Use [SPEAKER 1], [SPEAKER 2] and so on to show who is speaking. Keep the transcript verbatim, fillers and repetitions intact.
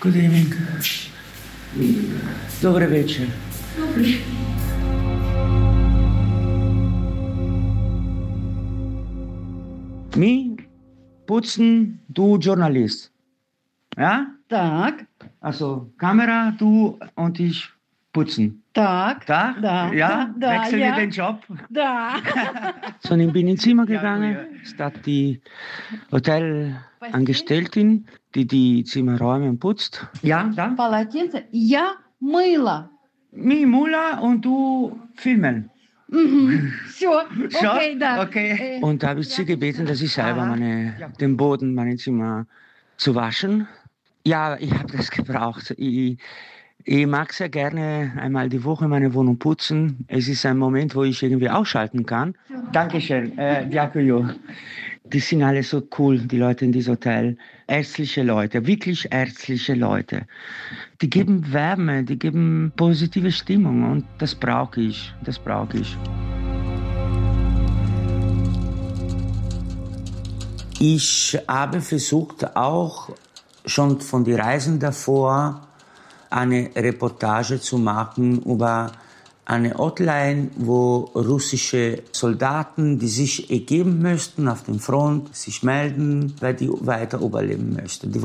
[SPEAKER 1] Good evening. Dobry wieczór.
[SPEAKER 2] Dobry.
[SPEAKER 1] Mi putzen, du Journalist. Ja?
[SPEAKER 2] Tak,
[SPEAKER 1] Also Kamera, du und ich putzen.
[SPEAKER 2] tak,
[SPEAKER 1] Da?
[SPEAKER 2] da,
[SPEAKER 1] Ja?
[SPEAKER 2] da,
[SPEAKER 1] Wechseln
[SPEAKER 2] ja.
[SPEAKER 1] wir den Job?
[SPEAKER 2] da.
[SPEAKER 1] So, ich bin ins Zimmer
[SPEAKER 2] Ja,
[SPEAKER 1] gegangen,
[SPEAKER 2] ja.
[SPEAKER 1] statt die Hotelangestellten, die die Zimmerräume putzt. Ja, da?
[SPEAKER 2] Полотенце. Я мыла.
[SPEAKER 1] Mi Mula und du filmen.
[SPEAKER 2] Mhm. Все,
[SPEAKER 1] Schon?
[SPEAKER 2] okay, da.
[SPEAKER 1] Okay.
[SPEAKER 2] Äh,
[SPEAKER 1] Und da habe ich sie gebeten, dass ich selber
[SPEAKER 2] Aha.
[SPEAKER 1] meine, den Boden meines Zimmers zu waschen. Ja, ich habe das gebraucht. Ich, ich mag sehr gerne einmal die Woche meine Wohnung putzen. Es ist ein Moment, wo ich irgendwie ausschalten kann. Dankeschön, äh, Diakojo. Die sind alle so cool, die Leute in diesem Hotel. Ärztliche Leute, wirklich ärztliche Leute. Die geben Wärme, die geben positive Stimmung und das brauche ich, das brauche ich. Ich habe versucht, auch schon von den Reisen davor eine Reportage zu machen über eine Hotline, wo russische Soldaten, die sich ergeben möchten auf dem Front, sich melden, weil die weiter überleben möchten. Die